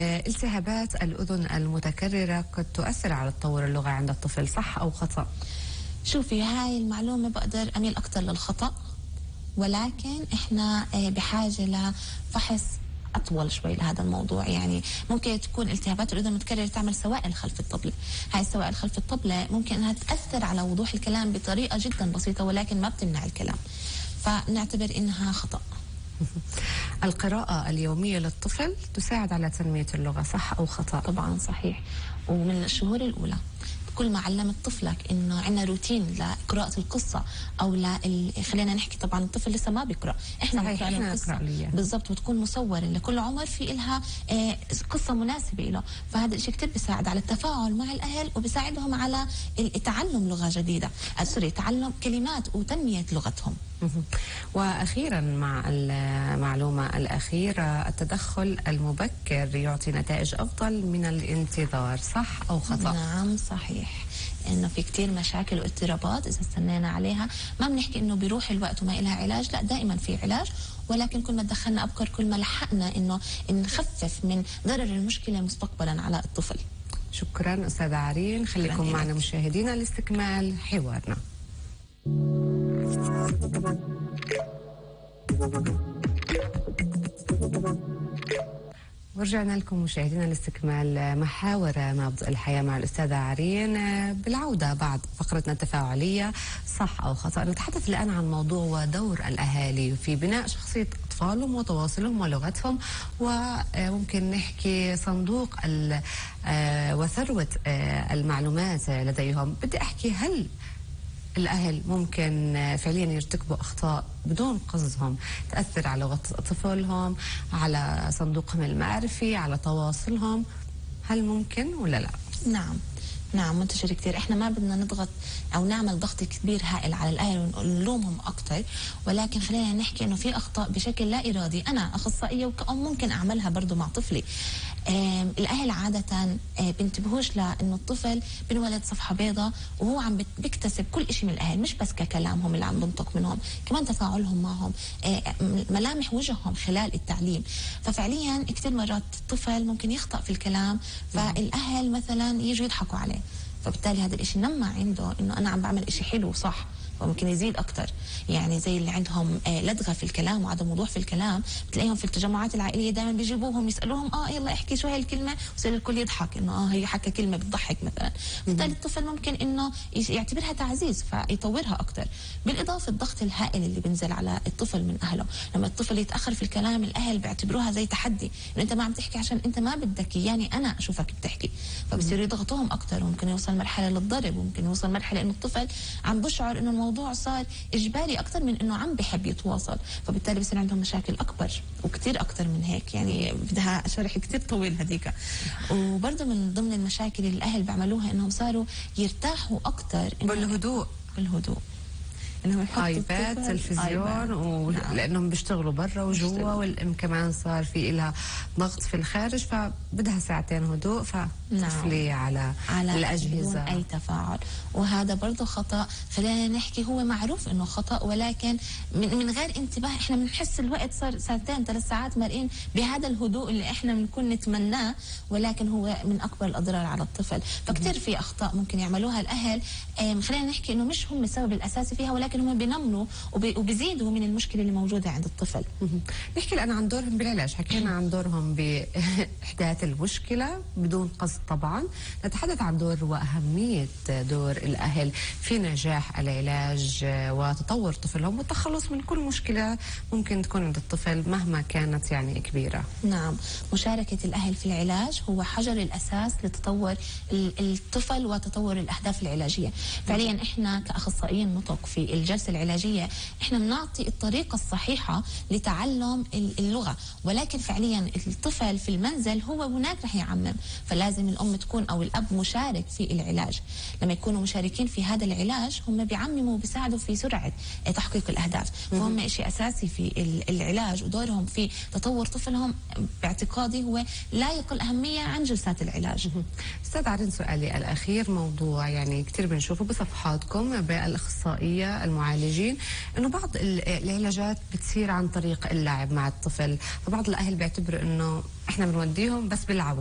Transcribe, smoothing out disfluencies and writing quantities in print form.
التهابات الأذن المتكررة قد تؤثر على تطور اللغة عند الطفل، صح أو خطأ؟ شوفي، هاي المعلومة بقدر أميل أكتر للخطأ، ولكن إحنا بحاجة لفحص أطول شوي لهذا الموضوع. يعني ممكن تكون التهابات الأذن المتكررة تعمل سوائل خلف الطبلة. هاي السوائل خلف الطبلة ممكن أنها تأثر على وضوح الكلام بطريقة جدا بسيطة، ولكن ما بتمنع الكلام، فنعتبر إنها خطأ. القراءة اليومية للطفل تساعد على تنمية اللغة، صح أو خطأ؟ طبعا صحيح، ومن الشهور الأولى كل ما علمت طفلك انه عندنا روتين لقراءة القصة او خلينا نحكي، طبعا الطفل لسه ما بيقرأ، احنا بنقرأ القصة بالضبط، وتكون مصورة لكل عمر في لها قصة مناسبة له، فهذا الشيء كتير بيساعد على التفاعل مع الاهل وبيساعدهم على تعلم لغة جديدة، تعلم كلمات وتنمية لغتهم. وأخيرا مع المعلومة الأخيرة، التدخل المبكر يعطي نتائج أفضل من الانتظار، صح أو خطأ؟ نعم صحيح، انه في كتير مشاكل واضطرابات اذا استنينا عليها ما بنحكي انه بيروح الوقت وما لها علاج، لا دائما في علاج، ولكن كل ما تدخلنا ابكر كل ما لحقنا انه نخفف من ضرر المشكله مستقبلا على الطفل. شكرا أستاذة عرين، خليكم معنا مشاهدينا لاستكمال حوارنا. ورجعنا لكم مشاهدينا لاستكمال محاور نبض الحياة مع الأستاذة عرين. بالعودة بعد فقرتنا التفاعلية صح أو خطأ، نتحدث الآن عن موضوع ودور الأهالي في بناء شخصية أطفالهم وتواصلهم ولغتهم، وممكن نحكي صندوق وثروة المعلومات لديهم. بدي أحكي، هل الأهل ممكن فعليا يرتكبوا أخطاء بدون قصدهم تأثر على لغة طفلهم، على صندوقهم المعرفي، على تواصلهم؟ هل ممكن ولا لا؟ نعم منتشر كثير. احنا ما بدنا نضغط او نعمل ضغط كبير هائل على الاهل ونلومهم اكثر، ولكن خلينا نحكي انه في اخطاء بشكل لا ارادي انا اخصائيه وكأم ممكن اعملها برضه مع طفلي. الاهل عاده بينتبهوش لانه الطفل بنولد صفحه بيضاء وهو عم بيكتسب كل شيء من الاهل، مش بس ككلامهم اللي عم بنطق منهم، كمان تفاعلهم معهم، ملامح وجههم خلال التعليم. ففعليا كثير مرات الطفل ممكن يخطأ في الكلام، فالاهل مثلا يجوا يضحكوا عليه، فبالتالي هذا الاشي نمى عنده انه انا عم بعمل اشي حلو صح، وممكن يزيد اكثر. يعني زي اللي عندهم لدغه في الكلام وعدم وضوح في الكلام، بتلاقيهم في التجمعات العائليه دائما بيجيبوهم يسالوهم يلا احكي شو هي الكلمه، ويصير الكل يضحك انه هي حكى كلمه بتضحك مثلا. بالتالي الطفل ممكن انه يعتبرها تعزيز فيطورها اكثر. بالاضافه الضغط الهائل اللي بينزل على الطفل من اهله، لما الطفل يتاخر في الكلام الاهل بيعتبروها زي تحدي، انه انت ما عم تحكي عشان انت ما بدك يعني انا اشوفك بتحكي، فبصيروا يضغطوهم اكثر، وممكن يوصل مرحله للضرب، وممكن يوصل مرحله انه الطفل عم بشعر انه الموضوع صار اجباري اكثر من انه عم بحب يتواصل، فبالتالي بصير عندهم مشاكل اكبر وكثير اكثر من هيك. يعني بدها شرح كثير طويل هذيك. وبرضه من ضمن المشاكل اللي الاهل بيعملوها انهم صاروا يرتاحوا اكثر بالهدوء انهم يحطوا ايباد، تلفزيون، لانهم بيشتغلوا برا وجوا، والام كمان صار في لها ضغط في الخارج، فبدها ساعتين هدوء، فتفلي على الاجهزه اي تفاعل. وهذا برضه خطا، خلينا نحكي هو معروف انه خطا، ولكن من غير انتباه احنا بنحس الوقت صار ساعتين 3 ساعات مرقين بهذا الهدوء اللي احنا بنكون نتمناه، ولكن هو من اكبر الاضرار على الطفل. فكتير في اخطاء ممكن يعملوها الاهل، خلينا نحكي انه مش هم السبب الاساسي فيها، ولكن هم بينموا وبيزيدوا من المشكله اللي موجوده عند الطفل. نحكي الان عن دورهم بالعلاج، حكينا عن دورهم باحداث المشكله بدون قصد طبعا، نتحدث عن دور واهميه دور الاهل في نجاح العلاج وتطور طفلهم والتخلص من كل مشكله ممكن تكون عند الطفل مهما كانت يعني كبيره. نعم، مشاركه الاهل في العلاج هو حجر الاساس لتطور الطفل وتطور الاهداف العلاجيه. فعليا احنا كاخصائيين نطق في الجلسه العلاجيه احنا بنعطي الطريقه الصحيحه لتعلم اللغه، ولكن فعليا الطفل في المنزل هو هناك رح يعمم، فلازم الام تكون او الاب مشارك في العلاج. لما يكونوا مشاركين في هذا العلاج هم بيعمموا وبيساعدوا في سرعه تحقيق الاهداف، فهم شيء اساسي في العلاج، ودورهم في تطور طفلهم باعتقادي هو لا يقل اهميه عن جلسات العلاج. استاذ عرين، سؤالي الاخير، موضوع يعني كثير بنشوفه بصفحاتكم بالاخصائيه المعالجين انه بعض العلاجات بتصير عن طريق اللعب مع الطفل، فبعض الاهل بيعتبروا انه احنا بنوديهم بس بيلعبوا